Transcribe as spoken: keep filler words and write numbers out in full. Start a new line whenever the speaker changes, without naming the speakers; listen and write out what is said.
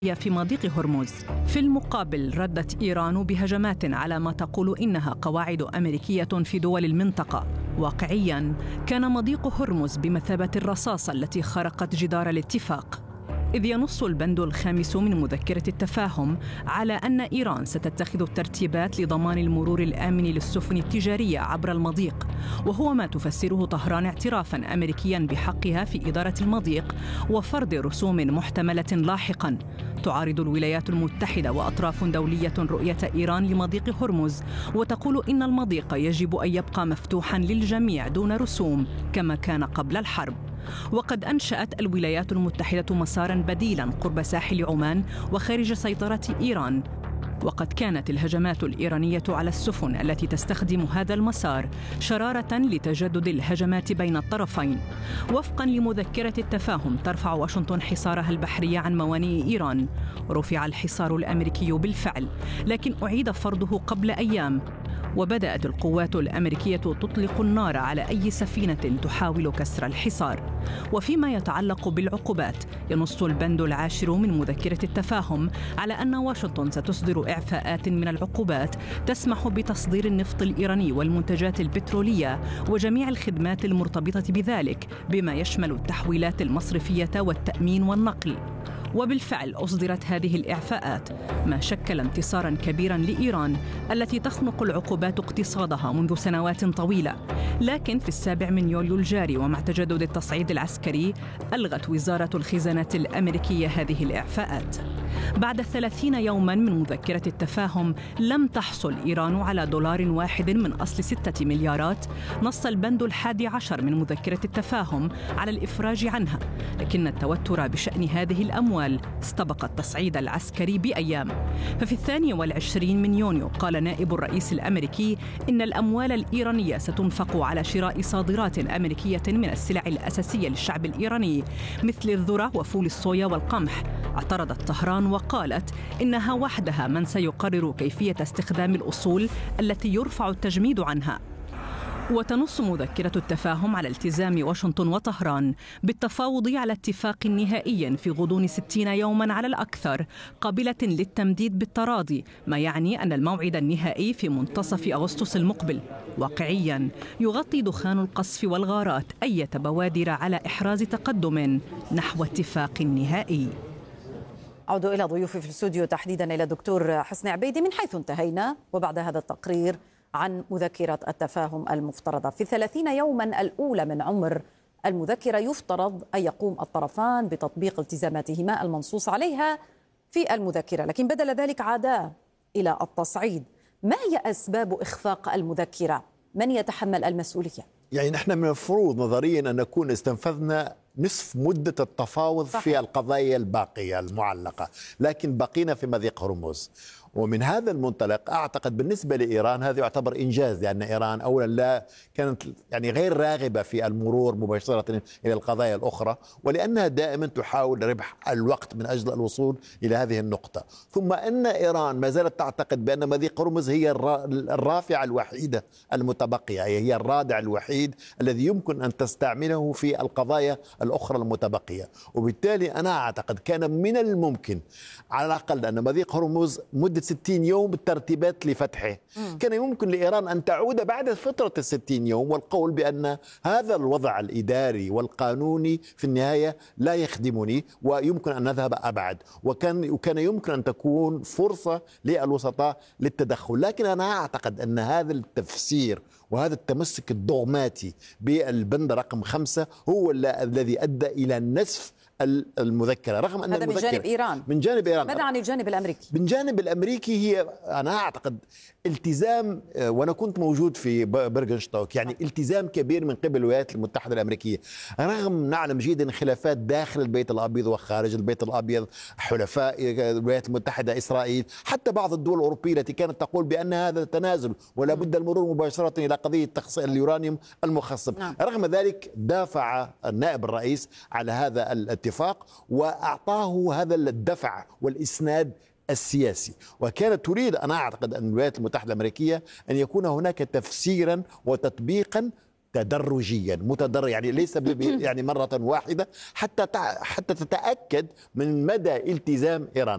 في مضيق هرمز. في المقابل ردت إيران بهجمات على ما تقول إنها قواعد أمريكية في دول المنطقة. واقعياً كان مضيق هرمز بمثابة الرصاصة التي خرقت جدار الاتفاق، إذ ينص البند الخامس من مذكرة التفاهم على أن إيران ستتخذ الترتيبات لضمان المرور الآمن للسفن التجارية عبر المضيق، وهو ما تفسره طهران اعترافاً أمريكياً بحقها في إدارة المضيق وفرض رسوم محتملة لاحقاً. تعارض الولايات المتحدة وأطراف دولية رؤية إيران لمضيق هرمز، وتقول إن المضيق يجب أن يبقى مفتوحاً للجميع دون رسوم كما كان قبل الحرب. وقد أنشأت الولايات المتحدة مساراً بديلاً قرب ساحل عمان وخارج سيطرة إيران، وقد كانت الهجمات الإيرانية على السفن التي تستخدم هذا المسار شرارة لتجدد الهجمات بين الطرفين. وفقاً لمذكرة التفاهم ترفع واشنطن حصارها البحري عن موانئ إيران. رفع الحصار الأمريكي بالفعل، لكن أعيد فرضه قبل أيام، وبدأت القوات الأمريكية تطلق النار على أي سفينة تحاول كسر الحصار. وفيما يتعلق بالعقوبات، ينص البند العاشر من مذكرة التفاهم على أن واشنطن ستصدر إعفاءات من العقوبات تسمح بتصدير النفط الإيراني والمنتجات البترولية وجميع الخدمات المرتبطة بذلك، بما يشمل التحويلات المصرفية والتأمين والنقل. وبالفعل أصدرت هذه الإعفاءات، ما شكل انتصاراً كبيراً لإيران التي تخنق العقوبات اقتصادها منذ سنوات طويلة. لكن في السابع من يوليو الجاري ومع تجدد التصعيد العسكري، ألغت وزارة الخزانة الأمريكية هذه الإعفاءات. بعد ثلاثين يوماً من مذكرة التفاهم لم تحصل إيران على دولار واحد من أصل ستة مليارات. نص البند الحادي عشر من مذكرة التفاهم على الإفراج عنها، لكن التوتر بشأن هذه الأموال استبق التصعيد العسكري بأيام. ففي الثاني والعشرين من يونيو قال نائب الرئيس الأمريكي إن الأموال الإيرانية ستنفق على شراء صادرات أمريكية من السلع الأساسية للشعب الإيراني مثل الذرة وفول الصويا والقمح. اعترضت طهران وقالت إنها وحدها من سيقرر كيفية استخدام الأصول التي يرفع التجميد عنها. وتنص مذكرة التفاهم على التزام واشنطن وطهران بالتفاوض على اتفاق نهائي في غضون ستين يوماً على الأكثر، قابلة للتمديد بالتراضي، ما يعني أن الموعد النهائي في منتصف أغسطس المقبل. واقعياً يغطي دخان القصف والغارات أي بوادر على إحراز تقدم نحو اتفاق نهائي.
أعود إلى ضيوفي في الاستوديو، تحديداً إلى الدكتور حسن عبيدي. من حيث انتهينا وبعد هذا التقرير عن مذكرة التفاهم المفترضة في ثلاثين يوماً الأولى من عمر المذكرة، يفترض أن يقوم الطرفان بتطبيق التزاماتهما المنصوص عليها في المذكرة، لكن بدل ذلك عادا إلى التصعيد. ما هي أسباب إخفاق المذكرة؟ من يتحمل المسؤولية؟
يعني نحن من المفروض نظريا أن نكون استنفذنا نصف مدة التفاوض صحيح. في القضايا الباقية المعلقة، لكن بقينا في مضيق هرمز. ومن هذا المنطلق أعتقد بالنسبة لإيران هذا يعتبر إنجاز، لأن إيران أولا لا كانت يعني غير راغبة في المرور مباشرة إلى القضايا الأخرى، ولأنها دائما تحاول ربح الوقت من أجل الوصول إلى هذه النقطة. ثم أن إيران ما زالت تعتقد بأن مضيق هرمز هي الرافعة الوحيدة المتبقية، هي الرادع الوحيد الذي يمكن أن تستعمله في القضايا الأخرى المتبقية. وبالتالي أنا أعتقد كان من الممكن على الأقل أن مضيق هرمز مدة ستين يوم بالترتيبات لفتحه. مم. كان يمكن لإيران أن تعود بعد فترة الستين يوم والقول بأن هذا الوضع الإداري والقانوني في النهاية لا يخدمني ويمكن أن نذهب أبعد، وكان وكان يمكن أن تكون فرصة للوسطاء للتدخل. لكن أنا أعتقد أن هذا التفسير وهذا التمسك الدوغماتي بالبند رقم خمسة هو الذي أدى إلى نسف المذكرة، رغم أن
هذا من جانب إيران.
من جانب إيران.
ماذا عن الجانب الأمريكي؟
من جانب الأمريكي هي أنا أعتقد التزام، وأنا كنت موجود في برغنشتوك، يعني التزام كبير من قبل الولايات المتحدة الأمريكية، رغم نعلم جيدا خلافات داخل البيت الأبيض وخارج البيت الأبيض، حلفاء الولايات المتحدة إسرائيل، حتى بعض الدول الأوروبية التي كانت تقول بأن هذا تنازل ولا بد المرور مباشرة إلى قضية اليورانيوم المخصب. نعم. رغم ذلك دافع النائب الرئيس على هذا الاتفاق وأعطاه هذا الدفع والإسناد السياسي، وكانت تريد أنا أعتقد أن الولايات المتحدة الأمريكية أن يكون هناك تفسيرا وتطبيقا تدرجيا متدرج، يعني ليس يعني مرة واحدة، حتى حتى تتأكد من مدى التزام إيران.